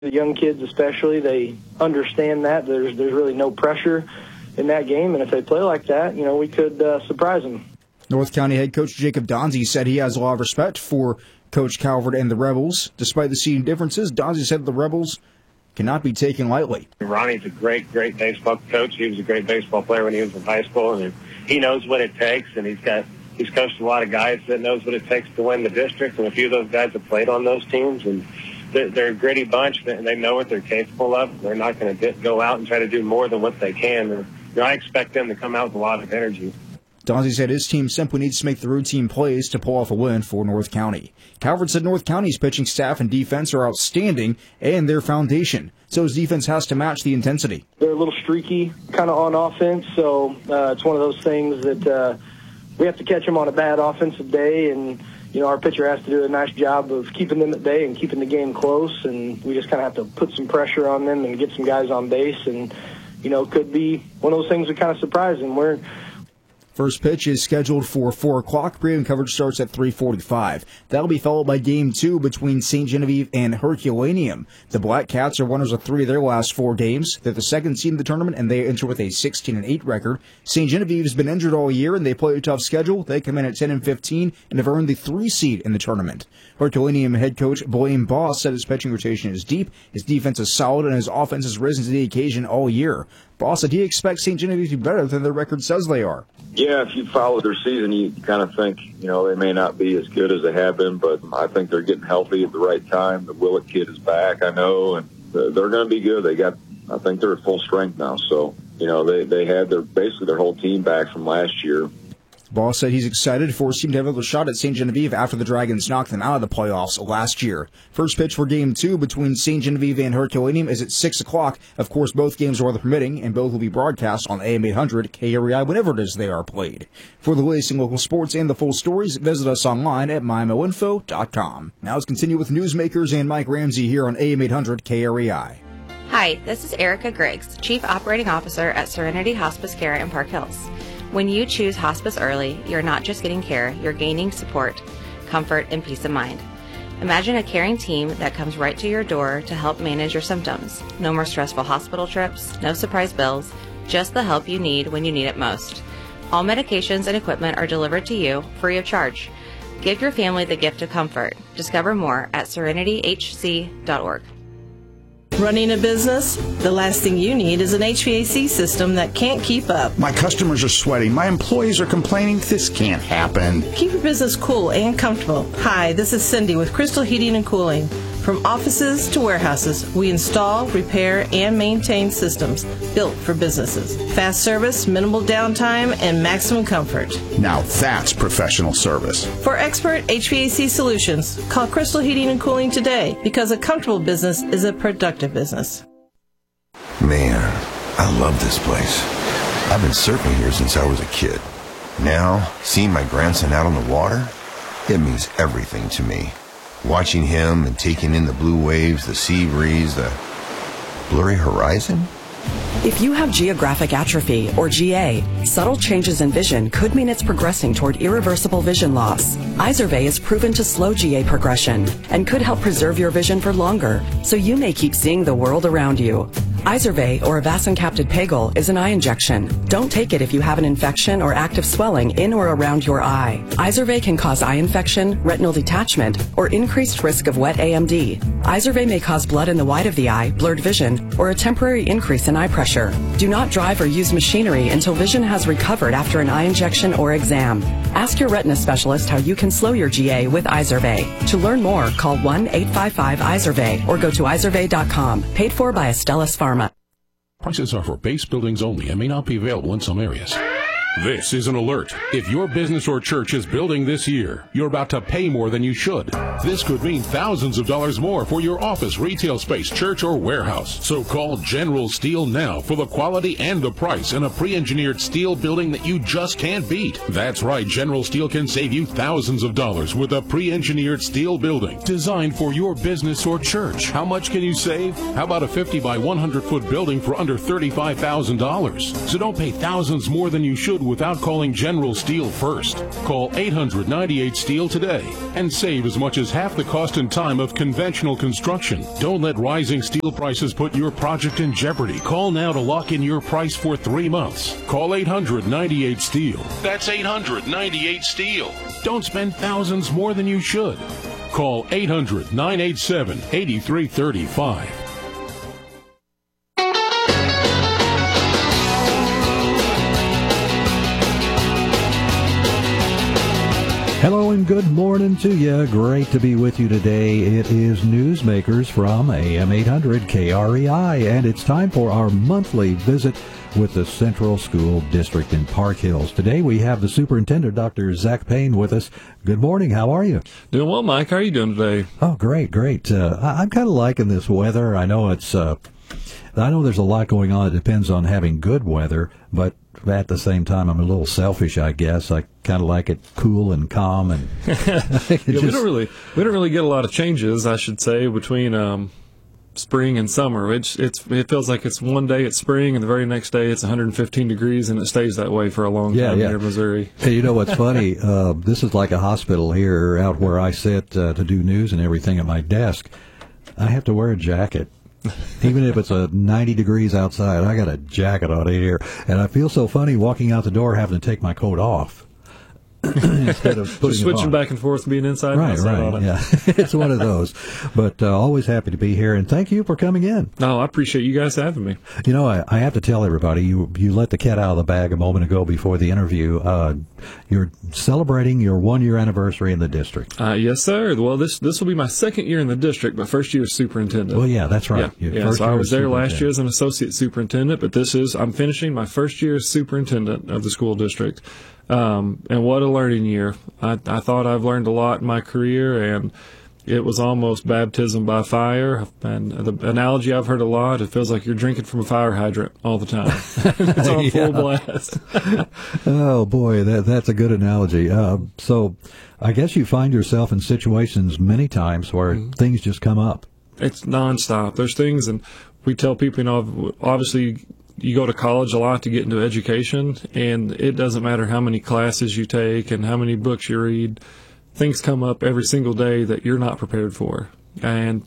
The young kids especially, they understand that. There's really no pressure in that game, and if they play like that, we could surprise them. North County head coach Jacob Donzie said he has a lot of respect for Coach Calvert and the Rebels. Despite the seeding differences, Donzie said the Rebels cannot be taken lightly. Ronnie's a great baseball coach. He was a great baseball player when he was in high school, and he knows what it takes, and he's coached a lot of guys that knows what it takes to win the district, and a few of those guys have played on those teams, and they're a gritty bunch, and they know what they're capable of. They're not going to go out and try to do more than what they can. And, I expect them to come out with a lot of energy. Donzie said his team simply needs to make the routine plays to pull off a win for North County. Calvert said North County's pitching staff and defense are outstanding and their foundation, so his defense has to match the intensity. They're a little streaky kind of on offense, so it's one of those things that we have to catch them on a bad offensive day, and our pitcher has to do a nice job of keeping them at bay and keeping the game close, and we just kind of have to put some pressure on them and get some guys on base, and it could be one of those things that kind of surprise them. First pitch is scheduled for 4 o'clock. Pregame coverage starts at 3:45. That'll be followed by Game 2 between St. Genevieve and Herculaneum. The Black Cats are winners of 3 of their last 4 games. They're the second seed in the tournament, and they enter with a 16-8 record. St. Genevieve has been injured all year, and they play a tough schedule. They come in at 10-15 and have earned the 3 seed in the tournament. Herculaneum head coach Blaine Boss said his pitching rotation is deep, his defense is solid, and his offense has risen to the occasion all year. Boss said he expects St. Genevieve to be better than their record says they are. Yeah, if you follow their season, you kind of think, they may not be as good as they have been, but I think they're getting healthy at the right time. The Willett kid is back, I know, and they're going to be good. I think they're at full strength now. So, they had basically their whole team back from last year. Boss said he's excited for his team to have another shot at St. Genevieve after the Dragons knocked them out of the playoffs last year. First pitch for Game 2 between St. Genevieve and Herculaneum is at 6 o'clock. Of course, both games are weather permitting, and both will be broadcast on AM 800 KREI whenever it is they are played. For the latest in local sports and the full stories, visit us online at mymoinfo.com. Now let's continue with Newsmakers and Mike Ramsey here on AM 800 KREI. Hi, this is Erica Griggs, Chief Operating Officer at Serenity Hospice Care in Park Hills. When you choose hospice early, you're not just getting care, you're gaining support, comfort, and peace of mind. Imagine a caring team that comes right to your door to help manage your symptoms. No more stressful hospital trips, no surprise bills, just the help you need when you need it most. All medications and equipment are delivered to you free of charge. Give your family the gift of comfort. Discover more at serenityhc.org. Running a business? The last thing you need is an HVAC system that can't keep up. My customers are sweating. My employees are complaining. This can't happen. Keep your business cool and comfortable. Hi, this is Cindy with Crystal Heating and Cooling. From offices to warehouses, we install, repair, and maintain systems built for businesses. Fast service, minimal downtime, and maximum comfort. Now that's professional service. For expert HVAC solutions, call Crystal Heating and Cooling today, because a comfortable business is a productive business. Man, I love this place. I've been surfing here since I was a kid. Now, seeing my grandson out on the water, it means everything to me. Watching him and taking in the blue waves, the sea breeze, the blurry horizon. If you have geographic atrophy, or GA, subtle changes in vision could mean it's progressing toward irreversible vision loss. Izervay is proven to slow GA progression and could help preserve your vision for longer, so you may keep seeing the world around you. Izervay, or avacincaptad pegol, is an eye injection. Don't take it if you have an infection or active swelling in or around your eye. Izervay can cause eye infection, retinal detachment, or increased risk of wet AMD. Izervay may cause blood in the white of the eye, blurred vision, or a temporary increase in eye pressure. Do not drive or use machinery until vision has recovered after an eye injection or exam. Ask your retina specialist how you can slow your GA with Izervay. To learn more, call 1-855-IZERVAY or go to izervay.com. Paid for by Astellas Pharma. Prices are for base buildings only and may not be available in some areas. This is an alert. If your business or church is building this year, you're about to pay more than you should. This could mean thousands of dollars more for your office, retail space, church, or warehouse. So call General Steel now for the quality and the price in a pre-engineered steel building that you just can't beat. That's right, General Steel can save you thousands of dollars with a pre-engineered steel building designed for your business or church. How much can you save? How about a 50 by 100 foot building for under $35,000? So don't pay thousands more than you should good without calling General Steel first. Call 800-98-STEEL today and save as much as half the cost and time of conventional construction. Don't let rising steel prices put your project in jeopardy. Call now to lock in your price for 3 months. Call 800-98-STEEL. That's 800-98-STEEL. Don't spend thousands more than you should. Call 800-987-8335. Hello and good morning to you. Great to be with you today. It is Newsmakers from AM 800 KREI, and it's time for our monthly visit with the Central School District in Park Hills. Today we have the superintendent, Dr. Zach Payne, with us. Good morning. How are you? Doing well, Mike. How are you doing today? Oh, great. I'm kind of liking this weather. I know there's a lot going on. It depends on having good weather, but at the same time, I'm a little selfish, I guess. I kind of like it cool and calm, and we don't really get a lot of changes, I should say, between spring and summer. It feels like it's one day it's spring, and the very next day it's 115 degrees, and it stays that way for a long time here in Missouri. Hey, you know what's funny? This is like a hospital here, out where I sit to do news and everything at my desk. I have to wear a jacket. Even if it's 90 degrees outside, I got a jacket on here, and I feel so funny walking out the door having to take my coat off instead of putting just switching it on. back and forth, being inside and outside on it. Yeah, it's one of those. But always happy to be here, and thank you for coming in. No, I appreciate you guys having me. You know, I have to tell everybody, you let the cat out of the bag a moment ago before the interview. You're celebrating your 1-year anniversary in the district. Yes, sir. Well, this will be my second year in the district, but first year as superintendent. Well, yeah, that's right. So I was there last year as an associate superintendent, but I'm finishing my first year as superintendent of the school district. And what a learning year. I thought I've learned a lot in my career, and it was almost baptism by fire. And the analogy I've heard a lot, it feels like you're drinking from a fire hydrant all the time. It's on full blast. Oh, boy, that's a good analogy. So I guess you find yourself in situations many times where things just come up. It's nonstop. There's things, and we tell people, obviously, you go to college a lot to get into education, and it doesn't matter how many classes you take and how many books you read. Things come up every single day that you're not prepared for. And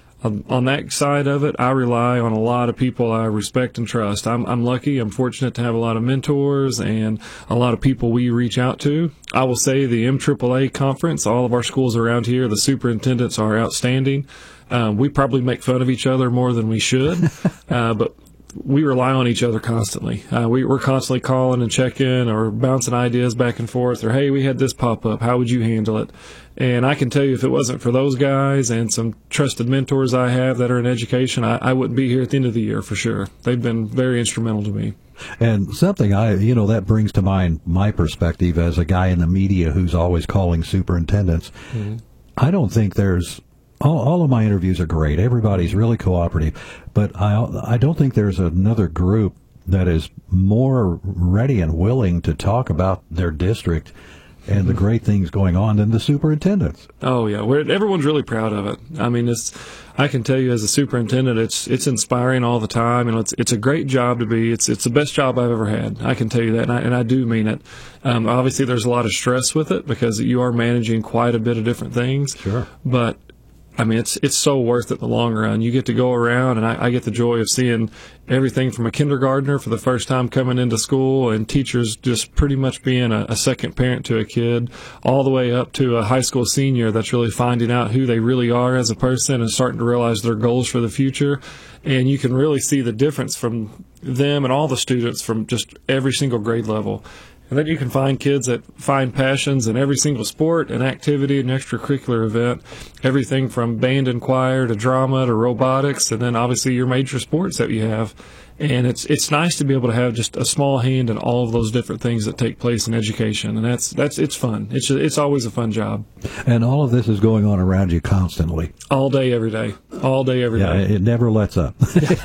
on that side of it, I rely on a lot of people I respect and trust. I'm lucky. I'm fortunate to have a lot of mentors and a lot of people we reach out to. I will say the MAAA conference, all of our schools around here, the superintendents are outstanding. We probably make fun of each other more than we should, but we rely on each other constantly. We're constantly calling and checking or bouncing ideas back and forth, or, hey, we had this pop up. How would you handle it? And I can tell you, if it wasn't for those guys and some trusted mentors I have that are in education, I wouldn't be here at the end of the year for sure. They've been very instrumental to me. And something that brings to mind my perspective as a guy in the media who's always calling superintendents. Mm-hmm. I don't think there's all of my interviews are great. Everybody's really cooperative, but I don't think there's another group that is more ready and willing to talk about their district and the great things going on than the superintendents. Oh yeah, everyone's really proud of it. I mean, I can tell you as a superintendent, it's inspiring all the time, and it's a great job to be. It's the best job I've ever had. I can tell you that, and I do mean it. Obviously, there's a lot of stress with it because you are managing quite a bit of different things. Sure, but I mean, it's so worth it in the long run. You get to go around, and I get the joy of seeing everything from a kindergartner for the first time coming into school, and teachers just pretty much being a second parent to a kid, all the way up to a high school senior that's really finding out who they really are as a person and starting to realize their goals for the future. And you can really see the difference from them and all the students from just every single grade level. And then you can find kids that find passions in every single sport and activity and extracurricular event, everything from band and choir to drama to robotics, and then obviously your major sports that you have. And it's nice to be able to have just a small hand in all of those different things that take place in education, and it's fun. It's always a fun job. And all of this is going on around you constantly, all day, every day, Yeah, it never lets up.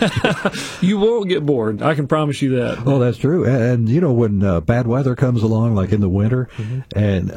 You won't get bored. I can promise you that. Oh, that's true. And when bad weather comes along, like in the winter, and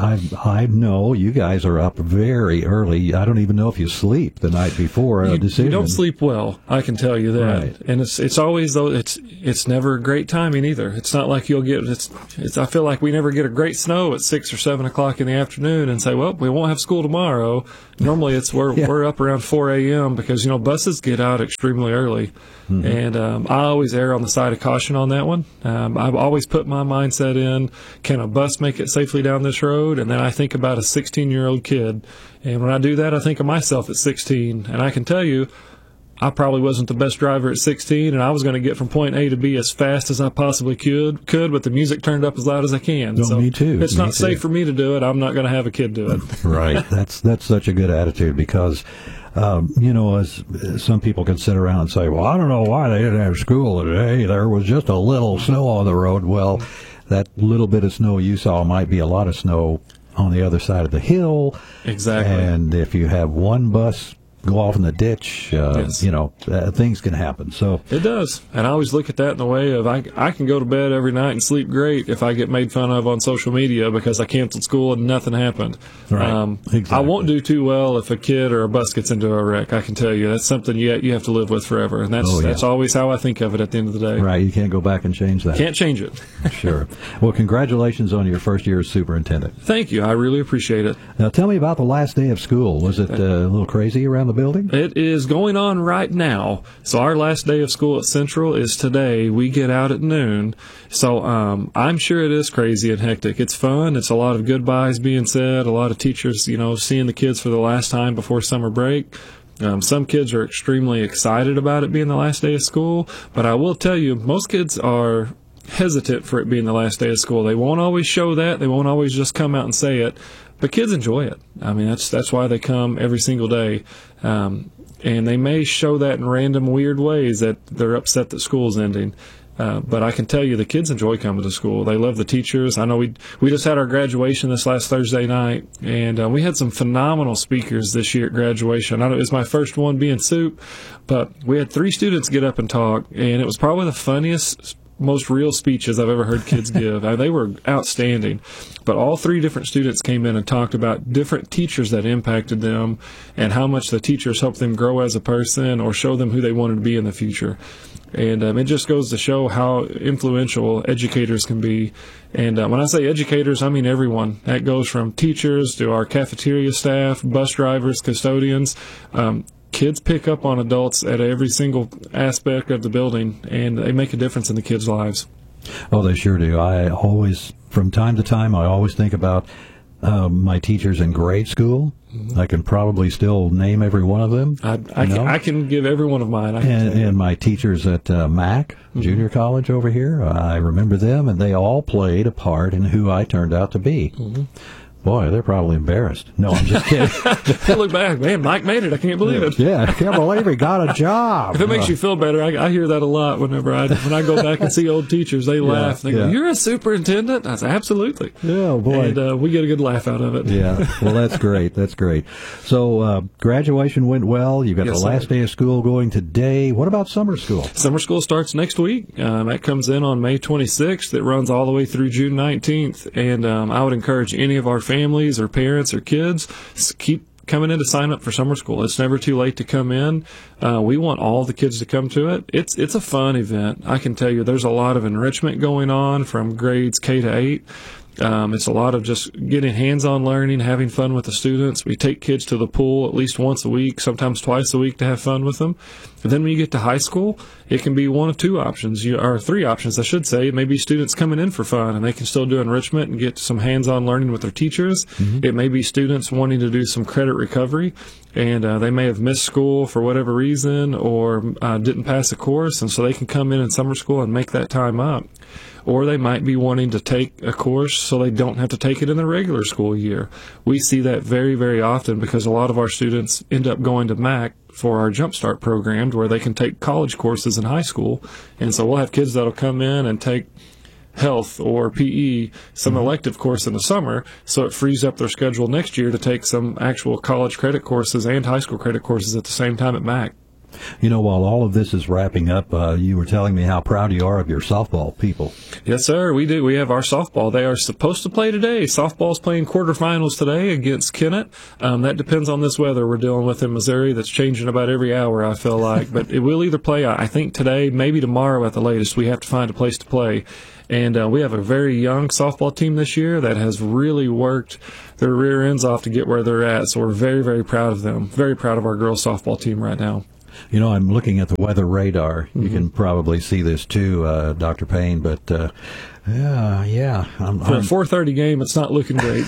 I know you guys are up very early. I don't even know if you sleep the night before a decision. You don't sleep well. I can tell you that, right. and it's always, though, it's never a great timing either. It's not like you'll get, I feel like we never get a great snow at 6 or 7 o'clock in the afternoon and say, well, we won't have school tomorrow. Normally we're up around 4 a.m. because, buses get out extremely early. Mm-hmm. And I always err on the side of caution on that one. I've always put my mindset in, can a bus make it safely down this road? And then I think about a 16-year-old kid. And when I do that, I think of myself at 16. And I can tell you, I probably wasn't the best driver at 16, and I was going to get from point A to B as fast as I possibly could with the music turned up as loud as I can. So me too. It's not safe for me to do it. I'm not going to have a kid do it. Right. That's such a good attitude because, as some people can sit around and say, well, I don't know why they didn't have school today. There was just a little snow on the road. Well, that little bit of snow you saw might be a lot of snow on the other side of the hill. Exactly. And if you have one bus go off in the ditch, things can happen. So it does. And I always look at that in the way of I can go to bed every night and sleep great if I get made fun of on social media because I canceled school and nothing happened. Right. Exactly. I won't do too well if a kid or a bus gets into a wreck. I can tell you that's something you have to live with forever. And that's always how I think of it at the end of the day. Right. You can't go back and change that. Can't change it. Sure. Well, congratulations on your first year as superintendent. Thank you. I really appreciate it. Now, tell me about the last day of school. Was it a little crazy around the building? It is going on right now. So our last day of school at Central is today. We get out at noon. So I'm sure it is crazy and hectic. It's fun. It's a lot of goodbyes being said. A lot of teachers, seeing the kids for the last time before summer break. Some kids are extremely excited about it being the last day of school. But I will tell you, most kids are hesitant for it being the last day of school. They won't always show that. They won't always just come out and say it. But kids enjoy it. I mean, that's why they come every single day. And they may show that in random weird ways that they're upset that school's ending. But I can tell you the kids enjoy coming to school. They love the teachers. I know we just had our graduation this last Thursday night, and we had some phenomenal speakers this year at graduation. I know it was my first one being Soup, but we had 3 students get up and talk, and it was probably the funniest, most real speeches I've ever heard kids give. They were outstanding. But all 3 different students came in and talked about different teachers that impacted them and how much the teachers helped them grow as a person or show them who they wanted to be in the future. And it just goes to show how influential educators can be. And when I say educators, I mean everyone. That goes from teachers to our cafeteria staff, bus drivers, custodians. Kids pick up on adults at every single aspect of the building, and they make a difference in the kids' lives. Oh, they sure do. From time to time, I always think about my teachers in grade school. Mm-hmm. I can probably still name every one of them. I can give every one of mine. And my teachers at Mac, mm-hmm. Junior College over here, I remember them, and they all played a part in who I turned out to be. Mm-hmm. Boy, they're probably embarrassed. No, I'm just kidding. They look back, man, Mike made it. I can't believe it. Yeah, I can't believe he got a job. If it makes you feel better, I hear that a lot when I go back and see old teachers. They laugh. They go, "You're a superintendent?" I say, "Absolutely." Yeah, boy. And we get a good laugh out of it. Yeah, well, that's great. That's great. So graduation went well. You got the last day of school going today. What about summer school? Summer school starts next week. That comes in on May 26th. It runs all the way through June 19th. And I would encourage any of our families or parents or kids, keep coming in to sign up for summer school. It's never too late to come in. We want all the kids to come to it. It's a fun event. I can tell you there's a lot of enrichment going on from grades K to 8. It's a lot of just getting hands-on learning, having fun with the students. We take kids to the pool at least once a week, sometimes twice a week to have fun with them. And then when you get to high school, it can be one of 2 options, or 3 options, I should say. It may be students coming in for fun, and they can still do enrichment and get some hands-on learning with their teachers. Mm-hmm. It may be students wanting to do some credit recovery, and they may have missed school for whatever reason or didn't pass a course, and so they can come in summer school and make that time up. Or they might be wanting to take a course so they don't have to take it in the regular school year. We see that very, very often because a lot of our students end up going to MAC for our Jumpstart program where they can take college courses in high school. And so we'll have kids that'll come in and take health or PE, some elective course in the summer, so it frees up their schedule next year to take some actual college credit courses and high school credit courses at the same time at MAC. You know, while all of this is wrapping up, you were telling me how proud you are of your softball people. Yes, sir. We do. We have our softball. They are supposed to play today. Softball's playing quarterfinals today against Kennett. That depends on this weather we're dealing with in Missouri that's changing about every hour, I feel like. But it will either play, I think, today, maybe tomorrow at the latest. We have to find a place to play. And we have a very young softball team this year that has really worked their rear ends off to get where they're at. So we're very, very proud of them. Very proud of our girls softball team right now. You know, I'm looking at the weather radar. You can probably see this too, Dr. Payne, but yeah. For a 4:30 game, it's not looking great.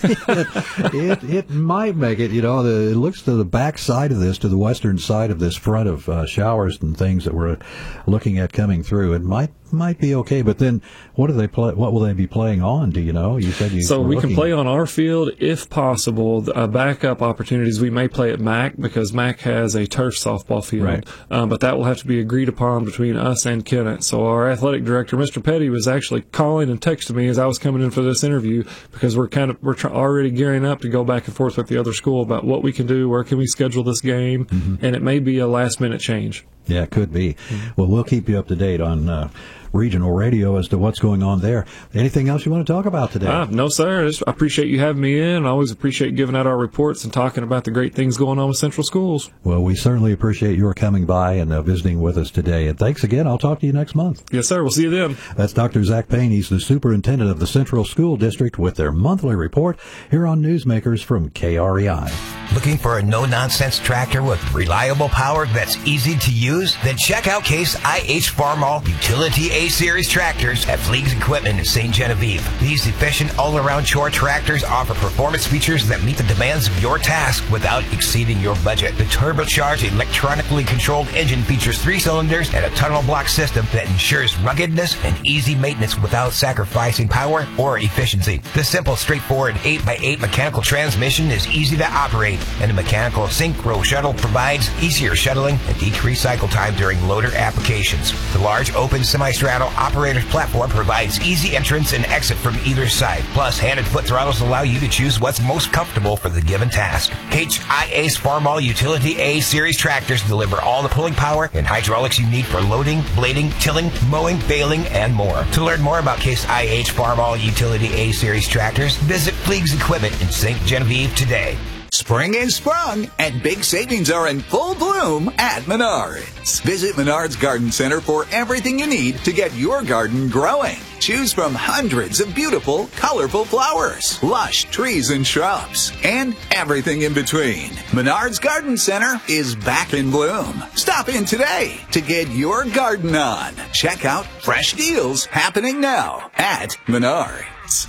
it might make it. You know, it looks to the back side of this, to the western side of this front of showers and things that we're looking at coming through. It might be okay, but then what do they play? What will they be playing on? Do you know? You said you. So we can play on our field if possible. Backup opportunities we may play at MAC because MAC has a turf softball field, right. But that will have to be agreed upon between us and Kennett. So our athletic director, Mr. Petty, was actually calling and texting me as I was coming in for this interview because we're already gearing up to go back and forth with the other school about what we can do, where can we schedule this game, and it may be a last minute change. Yeah, it could be. Well, we'll keep you up to date on regional radio as to what's going on there. Anything else you want to talk about today? No, sir. I appreciate you having me in. I always appreciate giving out our reports and talking about the great things going on with Central Schools. Well, we certainly appreciate your coming by and visiting with us today. And thanks again. I'll talk to you next month. Yes, sir. We'll see you then. That's Dr. Zach Payne. He's the superintendent of the Central School District with their monthly report here on Newsmakers from KREI. Looking for a no-nonsense tractor with reliable power that's easy to use? Then check out Case IH Farmall Utility A-Series tractors at Fleegs Equipment in St. Genevieve. These efficient all-around chore tractors offer performance features that meet the demands of your task without exceeding your budget. The turbocharged, electronically controlled engine features 3 cylinders and a tunnel block system that ensures ruggedness and easy maintenance without sacrificing power or efficiency. The simple, straightforward 8x8 mechanical transmission is easy to operate, and a mechanical synchro shuttle provides easier shuttling and decreased cycle time during loader applications. The large open semi-straddle operator's platform provides easy entrance and exit from either side. Plus, hand and foot throttles allow you to choose what's most comfortable for the given task. KHIA's Farmall Utility A-Series tractors deliver all the pulling power and hydraulics you need for loading, blading, tilling, mowing, baling, and more. To learn more about Case IH Farmall Utility A-Series tractors, visit Fleegs Equipment in St. Genevieve today. Spring is sprung, and big savings are in full bloom at Menards. Visit Menards Garden Center for everything you need to get your garden growing. Choose from hundreds of beautiful, colorful flowers, lush trees and shrubs, and everything in between. Menards Garden Center is back in bloom. Stop in today to get your garden on. Check out fresh deals happening now at Menards.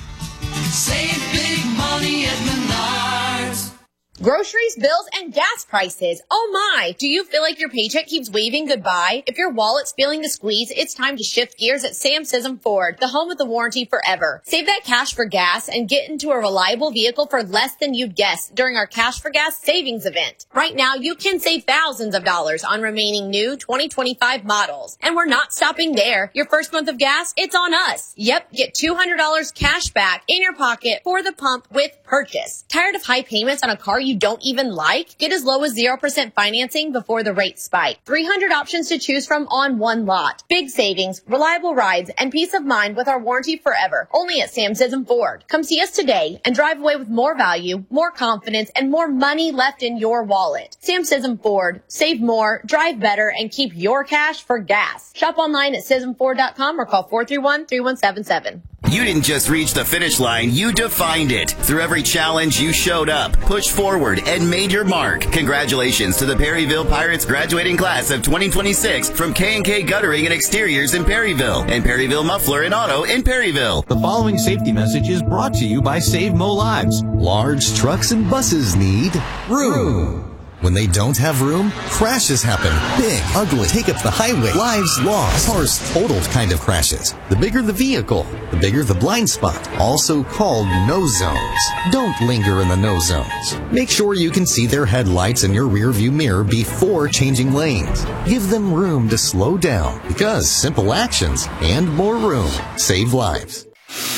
Save big money at Menards. Groceries, bills, and gas prices. Oh my! Do you feel like your paycheck keeps waving goodbye? If your wallet's feeling the squeeze, it's time to shift gears at Sam Sism Ford, the home of the warranty forever. Save that cash for gas and get into a reliable vehicle for less than you'd guess during our Cash for Gas savings event. Right now, you can save thousands of dollars on remaining new 2025 models. And we're not stopping there. Your first month of gas, it's on us. Yep, get $200 cash back in your pocket for the pump with purchase. Tired of high payments on a car you don't even like? Get as low as 0% financing before the rates spike. 300 options to choose from on one lot. Big savings, reliable rides, and peace of mind with our warranty forever. Only at Sam Sism Ford. Come see us today and drive away with more value, more confidence, and more money left in your wallet. Sam Sism Ford. Save more, drive better, and keep your cash for gas. Shop online at SismFord.com or call 431-3177. You didn't just reach the finish line, you defined it. Through every challenge, you showed up, pushed forward, and made your mark. Congratulations to the Perryville Pirates graduating class of 2026 from K&K Guttering and Exteriors in Perryville and Perryville Muffler and Auto in Perryville. The following safety message is brought to you by Save Mo Lives. Large trucks and buses need room. When they don't have room, crashes happen. Big, ugly, take up the highway, lives lost, cars totaled kind of crashes. The bigger the vehicle, the bigger the blind spot, also called no zones. Don't linger in the no zones. Make sure you can see their headlights in your rear view mirror before changing lanes. Give them room to slow down, because simple actions and more room save lives.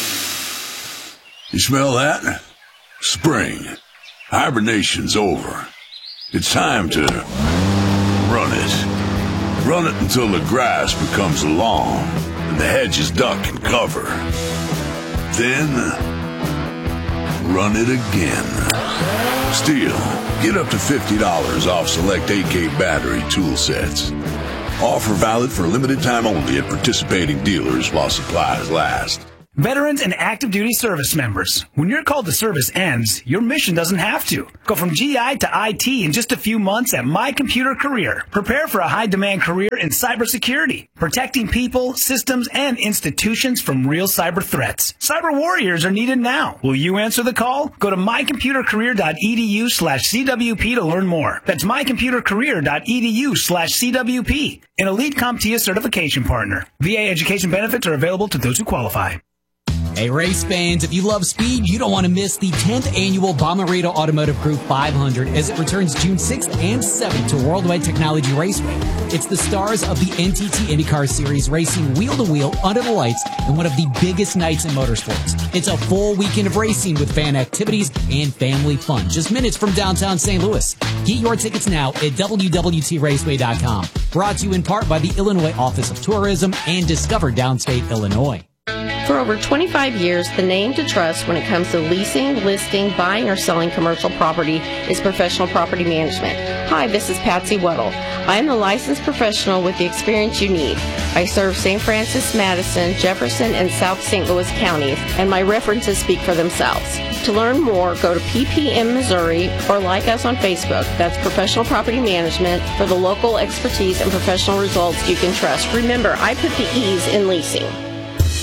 You smell that? Spring. Hibernation's over. It's time to run it. Run it until the grass becomes long and the hedges duck and cover. Then, run it again. Steel, get up to $50 off select AK battery tool sets. Offer valid for a limited time only at participating dealers while supplies last. Veterans and active duty service members, when your call to service ends, your mission doesn't have to. Go from GI to IT in just a few months at My Computer Career. Prepare for a high-demand career in cybersecurity, protecting people, systems, and institutions from real cyber threats. Cyber warriors are needed now. Will you answer the call? Go to mycomputercareer.edu/CWP to learn more. That's mycomputercareer.edu/CWP. An Elite CompTIA certification partner. VA education benefits are available to those who qualify. Hey, race fans, if you love speed, you don't want to miss the 10th annual Bomarito Automotive Group 500 as it returns June 6th and 7th to Worldwide Technology Raceway. It's the stars of the NTT IndyCar Series racing wheel-to-wheel under the lights in one of the biggest nights in motorsports. It's a full weekend of racing with fan activities and family fun, just minutes from downtown St. Louis. Get your tickets now at www.raceway.com. Brought to you in part by the Illinois Office of Tourism and Discover Downstate Illinois. For over 25 years, the name to trust when it comes to leasing, listing, buying, or selling commercial property is Professional Property Management. Hi, this is Patsy Weddle. I am the licensed professional with the experience you need. I serve St. Francis, Madison, Jefferson, and South St. Louis counties, and my references speak for themselves. To learn more, go to PPM Missouri or like us on Facebook. That's Professional Property Management for the local expertise and professional results you can trust. Remember, I put the E's in leasing.